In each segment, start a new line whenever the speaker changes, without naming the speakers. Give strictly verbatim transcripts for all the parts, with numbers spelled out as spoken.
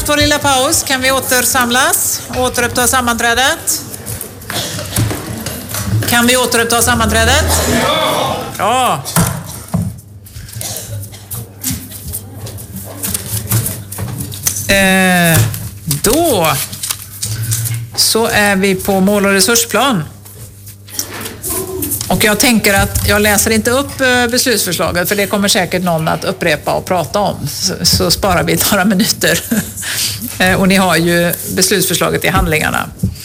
haft vår lilla paus kan vi återsamlas och återuppta sammanträdet. Kan vi återuppta sammanträdet? Ja! Bra! Eh, då så är vi på mål- och resursplan. Och jag tänker att jag läser inte upp beslutsförslaget för det kommer säkert någon att upprepa och prata om. Så, så sparar vi några minuter. Och ni har ju beslutsförslaget i handlingarna.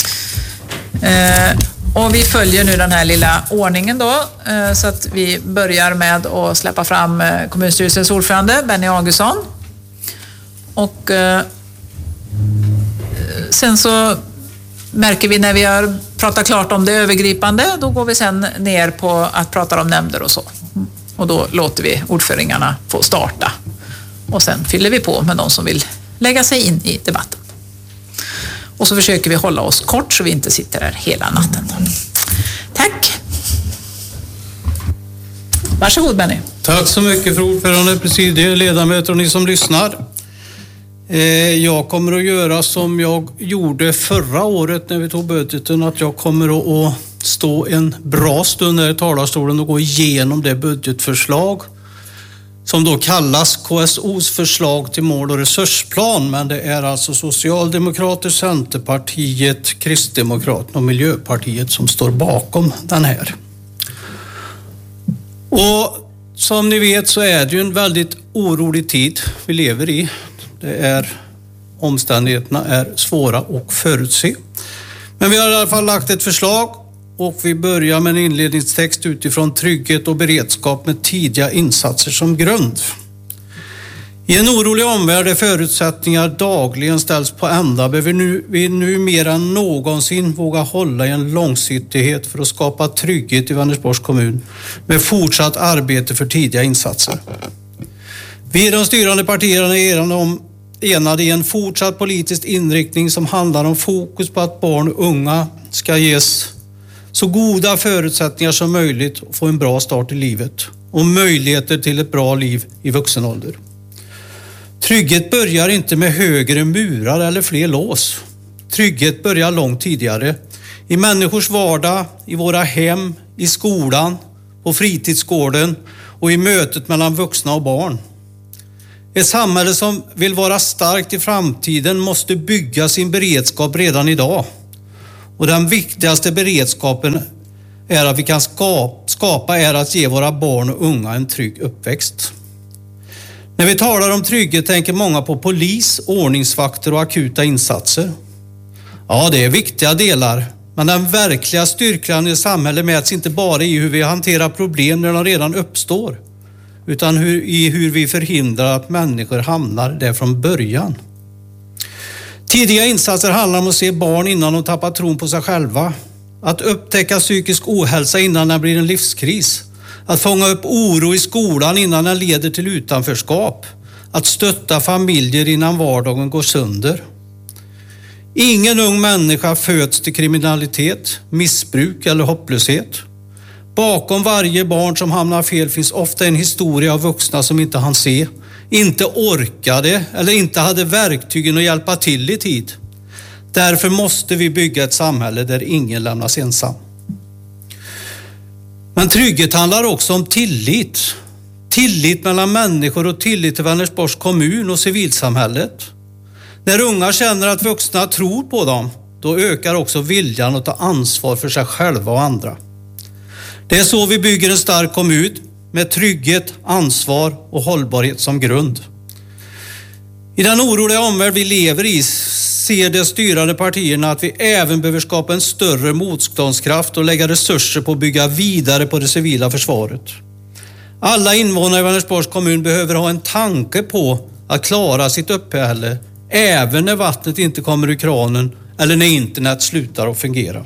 Och vi följer nu den här lilla ordningen då. Så att vi börjar med att släppa fram kommunstyrelsens ordförande Benny Augustsson. Och sen så märker vi när vi har pratat klart om det övergripande, då går vi sen ner på att prata om nämnder och så. Och då låter vi ordföringarna få starta. Och sen fyller vi på med de som vill lägga sig in i debatten. Och så försöker vi hålla oss kort så vi inte sitter här hela natten. Tack! Varsågod Benny.
Tack så mycket för ordförande, presidier, ledamöter och ni som lyssnar. Jag kommer att göra som jag gjorde förra året när vi tog budgeten, att jag kommer att stå en bra stund här i talarstolen och gå igenom det budgetförslag som då kallas K S O:s förslag till mål- och resursplan, men det är alltså Socialdemokrater, Centerpartiet, Kristdemokraterna och Miljöpartiet som står bakom den här. Och som ni vet så är det ju en väldigt orolig tid vi lever i. Det är, omständigheterna är svåra att förutse. Men vi har i alla fall lagt ett förslag och vi börjar med en inledningstext utifrån trygghet och beredskap med tidiga insatser som grund. I en orolig omvärld där förutsättningar dagligen ställs på ända behöver nu, vi nu mer än någonsin våga hålla i en långsiktighet för att skapa trygghet i Vänersborgs kommun med fortsatt arbete för tidiga insatser. Vi i de styrande partierna är om enade i en fortsatt politisk inriktning som handlar om fokus på att barn och unga ska ges så goda förutsättningar som möjligt att få en bra start i livet och möjligheter till ett bra liv i vuxen ålder. Trygghet börjar inte med högre murar eller fler lås. Trygghet börjar långt tidigare. I människors vardag, i våra hem, i skolan, på fritidsgården och i mötet mellan vuxna och barn. Ett samhälle som vill vara starkt i framtiden måste bygga sin beredskap redan idag. Och den viktigaste beredskapen är att vi kan skapa är att ge våra barn och unga en trygg uppväxt. När vi talar om trygghet tänker många på polis, ordningsvakter och akuta insatser. Ja, det är viktiga delar, men den verkliga styrkan i samhället mäts inte bara i hur vi hanterar problem när de redan uppstår, utan hur, i hur vi förhindrar att människor hamnar där från början. Tidiga insatser handlar om att se barn innan de tappar tron på sig själva. Att upptäcka psykisk ohälsa innan det blir en livskris. Att fånga upp oro i skolan innan den leder till utanförskap. Att stötta familjer innan vardagen går sönder. Ingen ung människa föds till kriminalitet, missbruk eller hopplöshet. Bakom varje barn som hamnar fel finns ofta en historia av vuxna som inte hann se, inte orkade eller inte hade verktygen att hjälpa till i tid. Därför måste vi bygga ett samhälle där ingen lämnas ensam. Men trygghet handlar också om tillit. Tillit mellan människor och tillit till Vänersborgs kommun och civilsamhället. När unga känner att vuxna tror på dem, då ökar också viljan att ta ansvar för sig själva och andra. Det är så vi bygger en stark kommun med trygghet, ansvar och hållbarhet som grund. I den oroliga omvärld vi lever i ser de styrande partierna att vi även behöver skapa en större motståndskraft och lägga resurser på att bygga vidare på det civila försvaret. Alla invånare i Vänersborgs kommun behöver ha en tanke på att klara sitt uppehälle även när vattnet inte kommer ur kranen eller när internet slutar att fungera.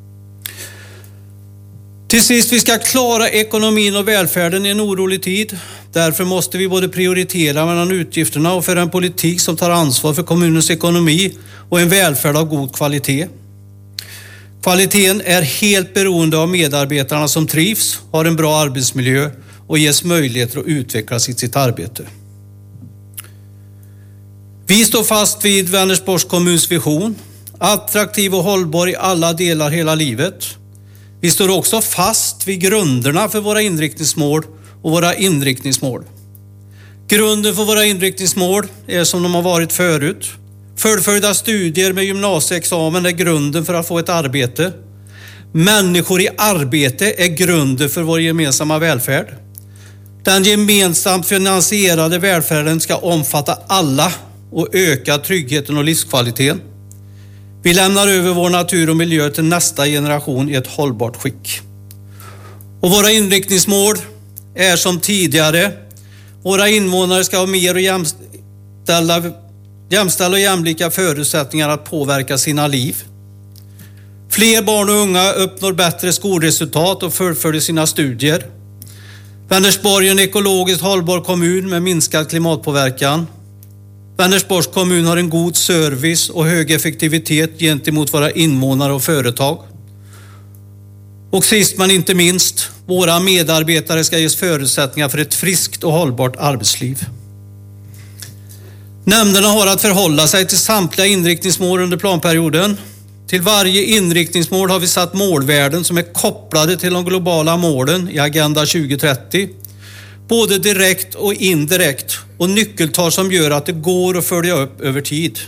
Till sist, vi ska klara ekonomin och välfärden i en orolig tid. Därför måste vi både prioritera mellan utgifterna och föra en politik som tar ansvar för kommunens ekonomi och en välfärd av god kvalitet. Kvaliteten är helt beroende av medarbetarna som trivs, har en bra arbetsmiljö och ges möjligheter att utvecklas i sitt arbete. Vi står fast vid Vänersborgs kommuns vision, attraktiv och hållbar i alla delar hela livet. Vi står också fast vid grunderna för våra inriktningsmål och våra inriktningsmål. Grunden för våra inriktningsmål är som de har varit förut. Fullföljda studier med gymnasieexamen är grunden för att få ett arbete. Människor i arbete är grunden för vår gemensamma välfärd. Den gemensamt finansierade välfärden ska omfatta alla och öka tryggheten och livskvaliteten. Vi lämnar över vår natur och miljö till nästa generation i ett hållbart skick. Och våra inriktningsmål är som tidigare. Våra invånare ska ha mer och jämställda, jämställda och jämlika förutsättningar att påverka sina liv. Fler barn och unga uppnår bättre skolresultat och fullföljer sina studier. Vänersborg är en ekologiskt hållbar kommun med minskad klimatpåverkan. Vänersborgs kommun har en god service och hög effektivitet gentemot våra invånare och företag. Och sist men inte minst, våra medarbetare ska ges förutsättningar för ett friskt och hållbart arbetsliv. Nämnderna har att förhålla sig till samtliga inriktningsmål under planperioden. Till varje inriktningsmål har vi satt målvärden som är kopplade till de globala målen i Agenda tjugo trettio. Både direkt och indirekt, och nyckeltal som gör att det går att följa upp över tid.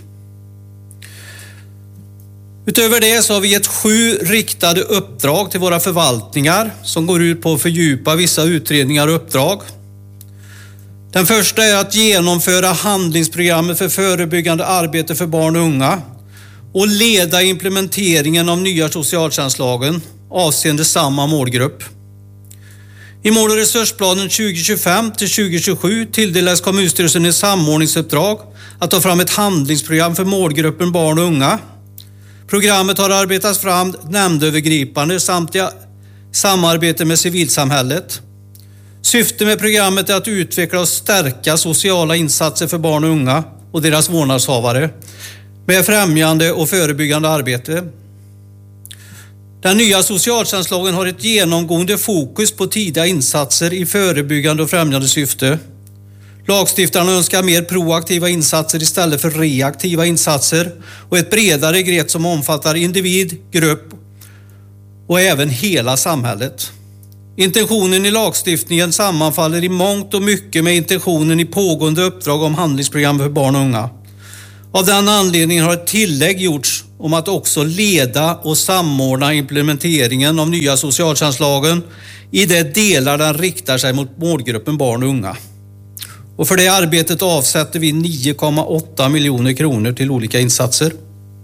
Utöver det så har vi gett sju riktade uppdrag till våra förvaltningar som går ut på att fördjupa vissa utredningar och uppdrag. Den första är att genomföra handlingsprogrammet för förebyggande arbete för barn och unga och leda implementeringen av nya socialtjänstlagen avseende samma målgrupp. I mål- och resursplanen tjugo tjugofem till tjugo tjugosju tilldelas kommunstyrelsen ett samordningsuppdrag att ta fram ett handlingsprogram för målgruppen barn och unga. Programmet har arbetats fram nämndövergripande samt i samarbete med civilsamhället. Syftet med programmet är att utveckla och stärka sociala insatser för barn och unga och deras vårdnadshavare med främjande och förebyggande arbete. Den nya socialtjänstlagen har ett genomgående fokus på tidiga insatser i förebyggande och främjande syfte. Lagstiftarna önskar mer proaktiva insatser istället för reaktiva insatser och ett bredare grepp som omfattar individ, grupp och även hela samhället. Intentionen i lagstiftningen sammanfaller i mångt och mycket med intentionen i pågående uppdrag om handlingsprogram för barn och unga. Av den anledningen har ett tillägg gjorts om att också leda och samordna implementeringen av nya socialtjänstlagen i de delar den riktar sig mot målgruppen barn och unga. Och för det arbetet avsätter vi nio komma åtta miljoner kronor till olika insatser.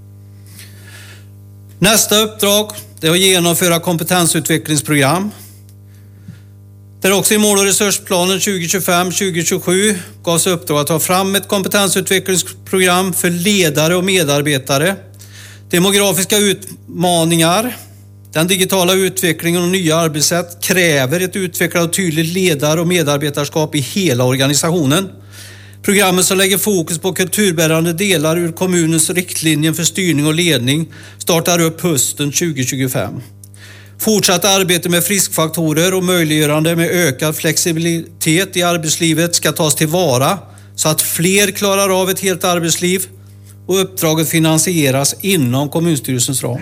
Nästa uppdrag är att genomföra kompetensutvecklingsprogram. Där också i mål- och resursplanen tjugo tjugofem till tjugo tjugosju gavs uppdrag att ta fram ett kompetensutvecklingsprogram för ledare och medarbetare. Demografiska utmaningar, den digitala utvecklingen och nya arbetssätt kräver ett utvecklat och tydligt ledar- och medarbetarskap i hela organisationen. Programmet som lägger fokus på kulturbärande delar ur kommunens riktlinjer för styrning och ledning startar upp hösten tjugo tjugofem. Fortsatt arbete med friskfaktorer och möjliggörande med ökad flexibilitet i arbetslivet ska tas tillvara så att fler klarar av ett helt arbetsliv, och uppdraget finansieras inom kommunstyrelsens ram.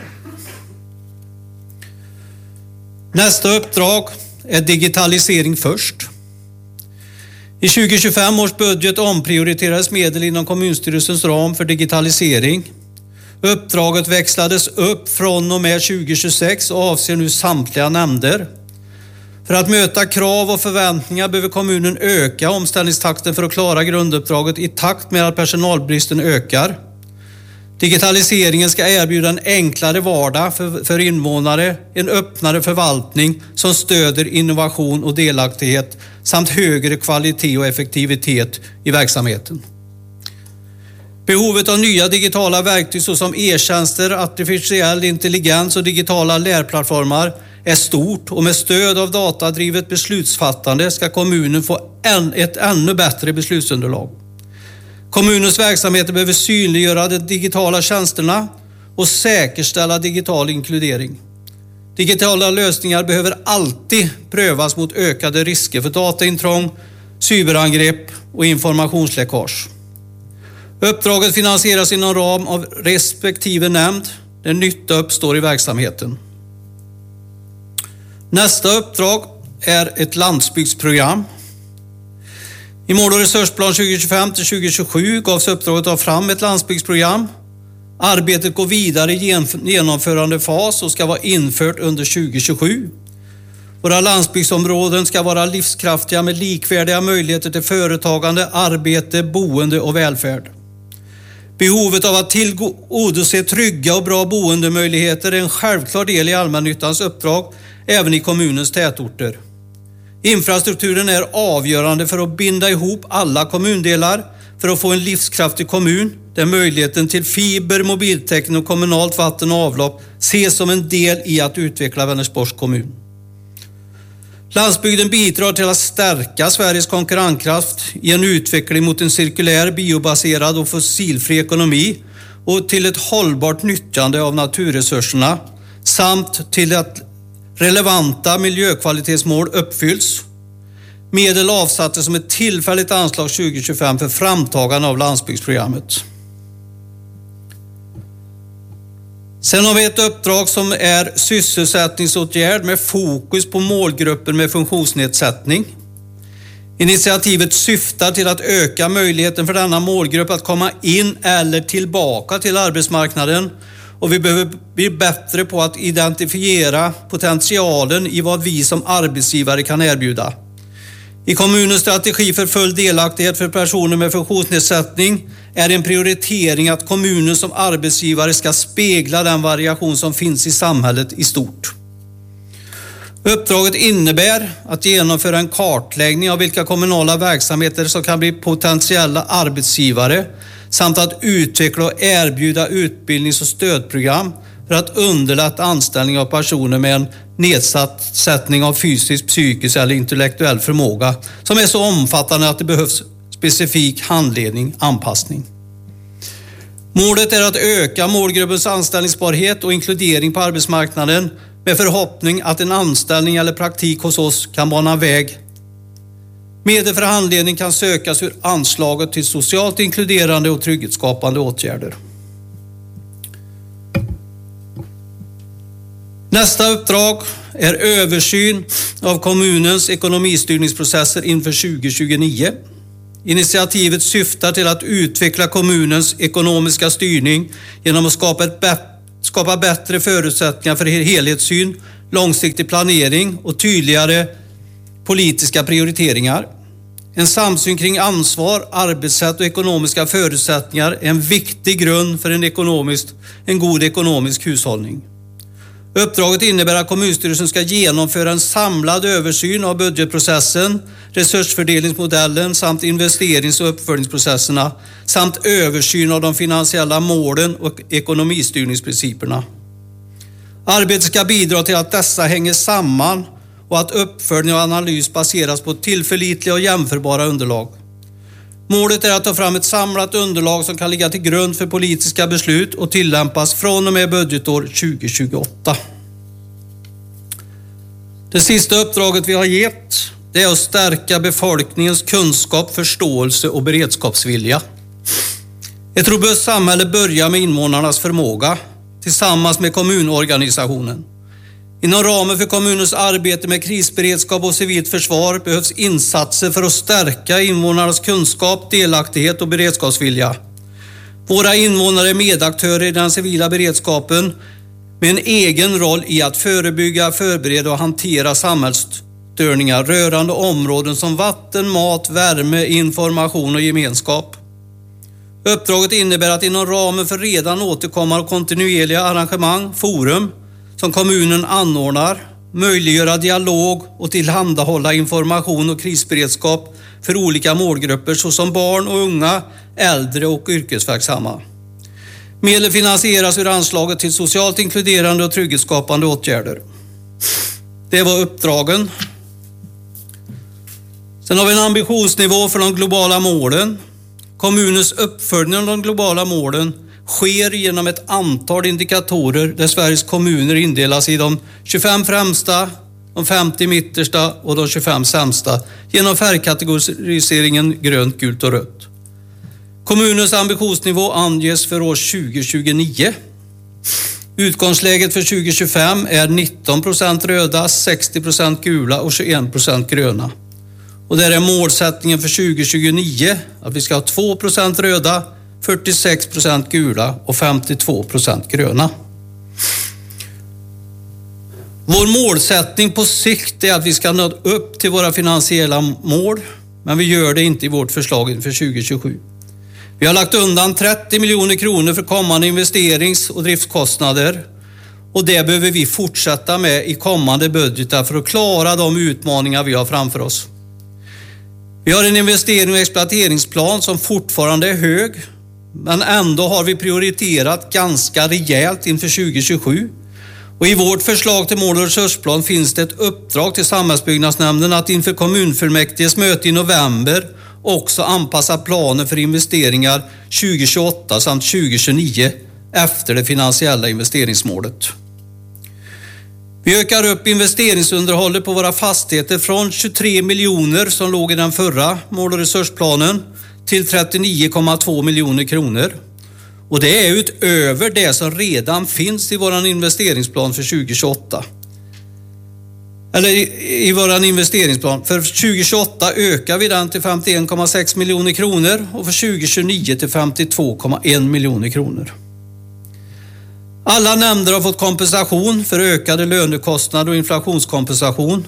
Nästa uppdrag är digitalisering först. I tjugo tjugofem års budget omprioriterades medel inom kommunstyrelsens ram för digitalisering. Uppdraget växlades upp från och med tjugo tjugosex och avser nu samtliga nämnder. För att möta krav och förväntningar behöver kommunen öka omställningstakten för att klara grunduppdraget i takt med att personalbristen ökar. Digitaliseringen ska erbjuda en enklare vardag för, för invånare, en öppnare förvaltning som stöder innovation och delaktighet samt högre kvalitet och effektivitet i verksamheten. Behovet av nya digitala verktyg såsom e-tjänster, artificiell intelligens och digitala lärplattformar är stort, och med stöd av datadrivet beslutsfattande ska kommunen få en, ett ännu bättre beslutsunderlag. Kommunens verksamheter behöver synliggöra de digitala tjänsterna och säkerställa digital inkludering. Digitala lösningar behöver alltid prövas mot ökade risker för dataintrång, cyberangrepp och informationsläckage. Uppdraget finansieras inom ram av respektive nämnd där nytta uppstår i verksamheten. Nästa uppdrag är ett landsbygdsprogram. I mål- och resursplan tjugo tjugofem till tjugo tjugosju gavs uppdraget att ta fram ett landsbygdsprogram. Arbetet går vidare i genomförande fas och ska vara infört under tjugo tjugosju. Våra landsbygdsområden ska vara livskraftiga med likvärdiga möjligheter till företagande, arbete, boende och välfärd. Behovet av att tillgodose trygga och bra boendemöjligheter är en självklar del i allmännyttans uppdrag även i kommunens tätorter. Infrastrukturen är avgörande för att binda ihop alla kommundelar för att få en livskraftig kommun där möjligheten till fiber, mobiltäckning och kommunalt vatten och avlopp ses som en del i att utveckla Vänersborgs kommun. Landsbygden bidrar till att stärka Sveriges konkurrenskraft i en utveckling mot en cirkulär, biobaserad och fossilfri ekonomi och till ett hållbart nyttjande av naturresurserna samt till att relevanta miljökvalitetsmål uppfylls. Medel avsattes som ett tillfälligt anslag tjugo tjugofem för framtagande av landsbygdsprogrammet. Sen har vi ett uppdrag som är sysselsättningsåtgärd med fokus på målgrupper med funktionsnedsättning. Initiativet syftar till att öka möjligheten för denna målgrupp att komma in eller tillbaka till arbetsmarknaden och vi behöver bli bättre på att identifiera potentialen i vad vi som arbetsgivare kan erbjuda. I kommunens strategi för full delaktighet för personer med funktionsnedsättning är en prioritering att kommunen som arbetsgivare ska spegla den variation som finns i samhället i stort. Uppdraget innebär att genomföra en kartläggning av vilka kommunala verksamheter som kan bli potentiella arbetsgivare samt att utveckla och erbjuda utbildnings- och stödprogram för att underlätta anställning av personer med en nedsättning av fysisk, psykisk eller intellektuell förmåga som är så omfattande att det behövs specifik handledning, anpassning. Målet är att öka målgruppens anställningsbarhet och inkludering på arbetsmarknaden med förhoppning att en anställning eller praktik hos oss kan bana väg. Medel för handledning kan sökas ur anslaget till socialt inkluderande och trygghetsskapande åtgärder. Nästa uppdrag är översyn av kommunens ekonomistyrningsprocesser inför tjugo tjugonio. Initiativet syftar till att utveckla kommunens ekonomiska styrning genom att skapa, ett bet- skapa bättre förutsättningar för helhetssyn, långsiktig planering och tydligare politiska prioriteringar. En samsyn kring ansvar, arbetssätt och ekonomiska förutsättningar är en viktig grund för en, ekonomiskt, en god ekonomisk hushållning. Uppdraget innebär att kommunstyrelsen ska genomföra en samlad översyn av budgetprocessen, resursfördelningsmodellen samt investerings- och uppföljningsprocesserna samt översyn av de finansiella målen och ekonomistyrningsprinciperna. Arbetet ska bidra till att dessa hänger samman och att uppföljning och analys baseras på tillförlitliga och jämförbara underlag. Målet är att ta fram ett samlat underlag som kan ligga till grund för politiska beslut och tillämpas från och med budgetår tjugo tjugoåtta. Det sista uppdraget vi har gett det är att stärka befolkningens kunskap, förståelse och beredskapsvilja. Ett robust samhälle börjar med invånarnas förmåga tillsammans med kommunorganisationen. Inom ramen för kommunens arbete med krisberedskap och civilt försvar behövs insatser för att stärka invånarnas kunskap, delaktighet och beredskapsvilja. Våra invånare är medaktörer i den civila beredskapen med en egen roll i att förebygga, förbereda och hantera samhällsstörningar rörande områden som vatten, mat, värme, information och gemenskap. Uppdraget innebär att inom ramen för redan återkommande och kontinuerliga arrangemang, forum, som kommunen anordnar, möjliggöra dialog och tillhandahålla information och krisberedskap för olika målgrupper såsom barn och unga, äldre och yrkesverksamma. Medel finansieras ur anslaget till socialt inkluderande och trygghetsskapande åtgärder. Det var uppdragen. Sen har vi en ambitionsnivå för de globala målen. Kommunens uppföljning av de globala målen sker genom ett antal indikatorer där Sveriges kommuner indelas i de tjugofem främsta, de femtio mittersta och de tjugofem sämsta genom färgkategoriseringen grönt, gult och rött. Kommunens ambitionsnivå anges för år tjugo tjugonio. Utgångsläget för tjugo tjugofem är nitton procent röda, sextio procent gula och tjugoen procent gröna. Och där är målsättningen för tjugo tjugonio att vi ska ha två procent röda, fyrtiosex procent gula och femtiotvå procent gröna. Vår målsättning på sikt är att vi ska nå upp till våra finansiella mål, men vi gör det inte i vårt förslag för tjugo tjugosju. Vi har lagt undan trettio miljoner kronor för kommande investerings- och driftskostnader, och det behöver vi fortsätta med i kommande budgetar för att klara de utmaningar vi har framför oss. Vi har en investering- och exploateringsplan som fortfarande är hög, men ändå har vi prioriterat ganska rejält inför tjugo tjugosju. Och i vårt förslag till mål- och resursplan finns det ett uppdrag till Samhällsbyggnadsnämnden att inför kommunfullmäktiges möte i november också anpassa planen för investeringar tjugo tjugoåtta samt tjugo tjugonio efter det finansiella investeringsmålet. Vi ökar upp investeringsunderhållet på våra fastigheter från tjugotre miljoner som låg i den förra mål- och resursplanen till trettionio komma två miljoner kronor. Och det är utöver det som redan finns i vår investeringsplan för tjugo tjugoåtta. Eller i, i vår investeringsplan. För tjugo tjugoåtta ökar vi den till femtioen komma sex miljoner kronor och för tjugo tjugonio till femtiotvå komma en miljoner kronor. Alla nämnder har fått kompensation för ökade lönekostnader och inflationskompensation.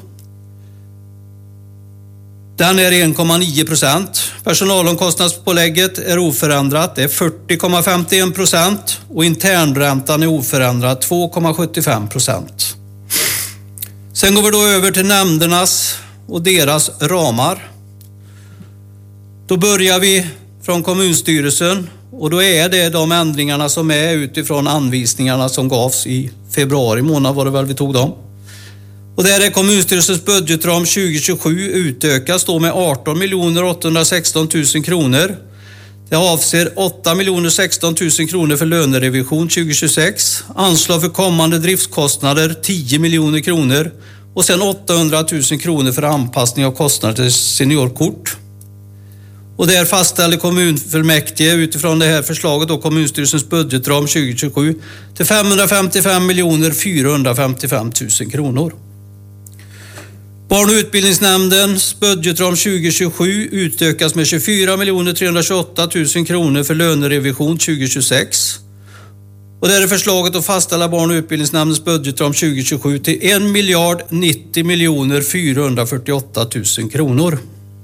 Den är en komma nio procent. Personalomkostnadspålägget är oförändrat, det är fyrtio komma femtioen procent och internräntan är oförändrad två komma sjuttiofem procent. Sen går vi då över till nämndernas och deras ramar. Då börjar vi från kommunstyrelsen och då är det de ändringarna som är utifrån anvisningarna som gavs i februari månad var det väl vi tog dem. Och där är kommunstyrelsens budgetram tjugo tjugosju utökas då med arton miljoner åttahundrasexton tusen kronor. Det avser åtta miljoner sexton tusen kronor för lönerevision tjugo tjugosex. Anslag för kommande driftskostnader tio miljoner kronor. Och sen åttahundra tusen kronor för anpassning av kostnader till seniorkort. Och där fastställer kommunfullmäktige utifrån det här förslaget då kommunstyrelsens budgetram tjugo tjugosju till femhundrafemtiofem miljoner fyrahundrafemtiofem tusen kronor. Barn- och utbildningsnämndens budgetram tjugo tjugosju utökas med tjugofyra miljoner trehundratjugoåtta tusen kronor för lönerevision tjugo tjugosex. Och där är förslaget att fastställa barn- och utbildningsnämndens budgetram tjugo tjugosju till en miljard nittio miljoner fyrahundrafyrtioåtta tusen kronor.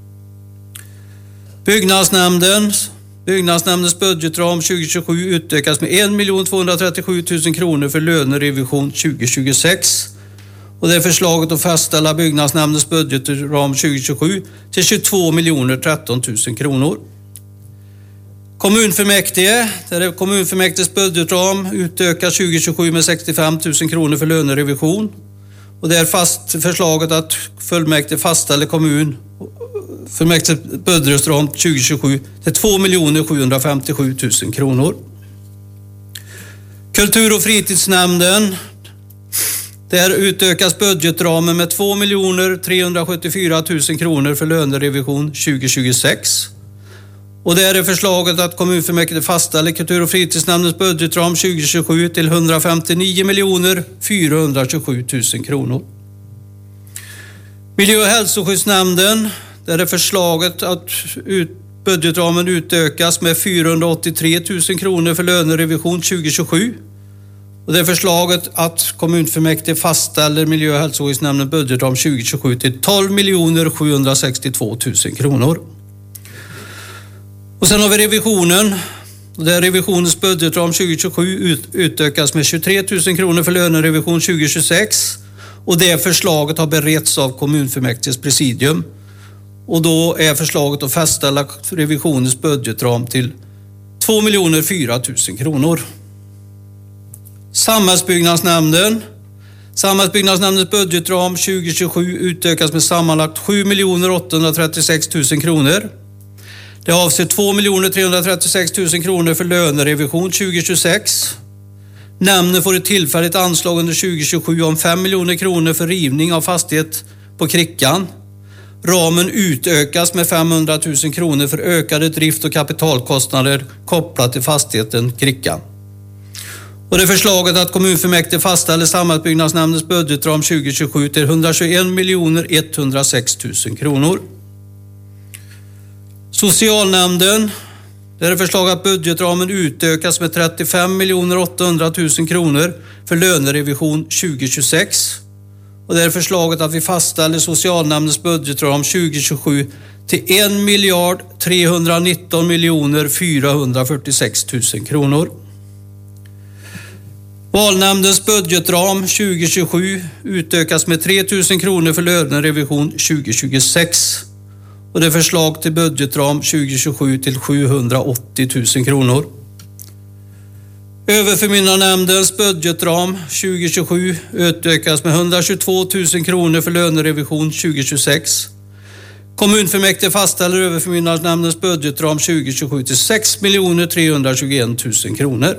Byggnadsnämndens, byggnadsnämndens budgetram tjugo tjugosju utökas med en miljon tvåhundratrettiosju tusen kronor för lönerevision tjugo tjugosex. Och det är förslaget att fastställa byggnadsnämndens budgetram tjugo tjugosju till tjugotvå miljoner tretton tusen kronor. Kommunfullmäktige, där är kommunfullmäktiges budgetram utökas tjugo tjugosju med sextiofem tusen kronor för lönerevision. Och det är fast förslaget att fullmäktige fastställer kommun fullmäktiges budgetram tjugo tjugosju till två miljoner sjuhundrafemtiosju tusen kronor. Kultur- och fritidsnämnden, där utökas budgetramen med två miljoner trehundrasjuttiofyra tusen kronor för lönerevision tjugo tjugosex. Och där är förslaget att kommunfullmäktige fastställer kultur- och fritidsnämndens budgetram tjugo tjugosju till etthundrafemtionio miljoner fyrahundratjugosju tusen kronor. Miljö- och hälsoskyddsnämnden, där är förslaget att budgetramen utökas med fyrahundraåttiotre tusen kronor för lönerevision tjugo tjugosju. Och det är förslaget att kommunfullmäktige fastställer miljö- och hälsoskyddsnämndens budgetram tjugo tjugosju till tolv miljoner sjuhundrasextiotvå tusen kronor. Och sen har vi revisionen. Och där revisionens budgetram tjugo tjugosju utökas med tjugotre tusen kronor för lönerevision tjugo tjugosex. Och det förslaget har beretts av kommunfullmäktiges presidium. Och då är förslaget att fastställa revisionens budgetram till två miljoner fyra tusen kronor. Samhällsbyggnadsnämnden. Samhällsbyggnadsnämndens budgetram tjugo tjugosju utökas med sammanlagt sju miljoner åttahundratrettiosex tusen kronor. Det avser två miljoner trehundratrettiosex tusen kronor för lönerevision tjugo tjugosex. Nämnden får ett tillfälligt anslag under tjugo tjugosju om fem miljoner kronor för rivning av fastighet på Krickan. Ramen utökas med femhundratusen kronor för ökade drift- och kapitalkostnader kopplat till fastigheten Krickan. Och det är förslaget att kommunfullmäktige fastställer samhällsbyggnadsnämndens budgetram tjugo tjugosju till etthundratjugoen miljoner etthundrasex tusen kronor. Socialnämnden, där är förslag att budgetramen utökas med trettiofem miljoner åttahundratusen kronor för lönerevision tjugo tjugosex. Och det är förslaget att vi fastställer socialnämndens budgetram tjugo tjugosju till en miljard trehundranitton miljoner fyrahundrafyrtiosex tusen kronor. Valnämndens budgetram tjugo tjugosju utökas med tre tusen kronor för lönerevision tjugo tjugosex. Och det är förslag till budgetram tjugo tjugosju till sjuhundraåttio tusen kronor. Överförmyndarnämndens budgetram tjugo tjugosju utökas med etthundratjugotvå tusen kronor för lönerevision tjugo tjugosex. Kommunfullmäktige fastställer överförmyndarnämndens budgetram tjugo tjugosju till sex miljoner trehundratjugoen tusen kronor.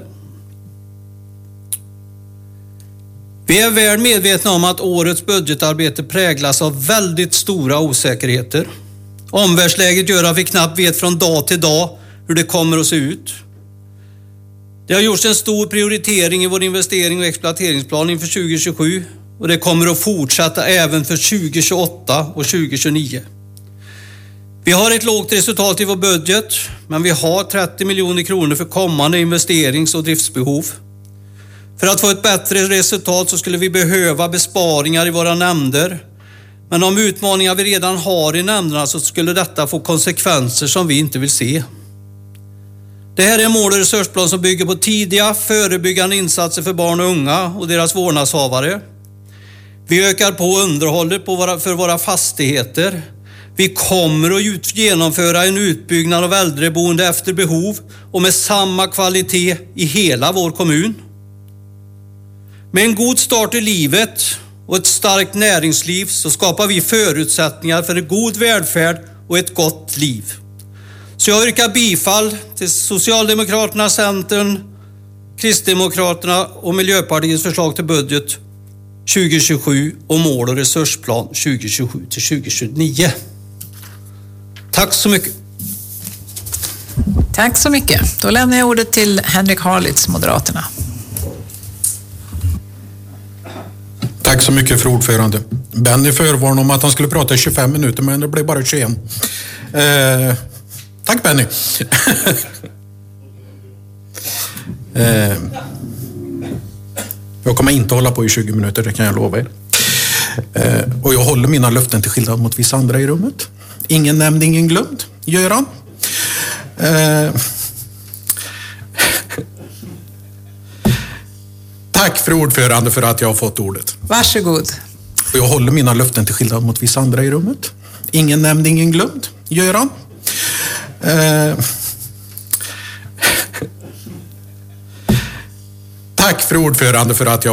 Vi är väl medvetna om att årets budgetarbete präglas av väldigt stora osäkerheter. Omvärldsläget gör att vi knappt vet från dag till dag hur det kommer att se ut. Det har gjorts en stor prioritering i vår investering- och exploateringsplan inför tjugo tjugosju och det kommer att fortsätta även för tjugo tjugoåtta och tjugo tjugonio. Vi har ett lågt resultat i vår budget, men vi har trettio miljoner kronor för kommande investerings- och driftsbehov. För att få ett bättre resultat så skulle vi behöva besparingar i våra nämnder. Men de utmaningar vi redan har i nämnderna så skulle detta få konsekvenser som vi inte vill se. Det här är en mål- och resursplan som bygger på tidiga förebyggande insatser för barn och unga och deras vårdnadshavare. Vi ökar på underhållet på våra, för våra fastigheter. Vi kommer att genomföra en utbyggnad av äldreboende efter behov och med samma kvalitet i hela vår kommun. Med en god start i livet och ett starkt näringsliv så skapar vi förutsättningar för en god välfärd och ett gott liv. Så jag yrkar bifall till Socialdemokraterna, Centern, Kristdemokraterna och Miljöpartiets förslag till budget tjugo tjugosju och mål- och resursplan tjugo tjugosju till tjugo tjugonio. Tack så mycket.
Tack så mycket. Då lämnar jag ordet till Henrik Harlitz, Moderaterna.
Tack så mycket för ordförande. Benny förvarnade om att han skulle prata i tjugofem minuter, men det blev bara tjugoen. Eh, tack Benny. eh, jag kommer inte hålla på i tjugo minuter, det kan jag lova er. Eh, och jag håller mina löften till skillnad mot vissa andra i rummet. Ingen nämnd, ingen glömd. Göran. Eh, Tack för ordförande för att jag har fått ordet.
Varsågod.
Och jag håller mina löften till skillnad mot vissa andra i rummet. Ingen nämnd, ingen glömd. Göran. Eh. Tack för ordförande för att jag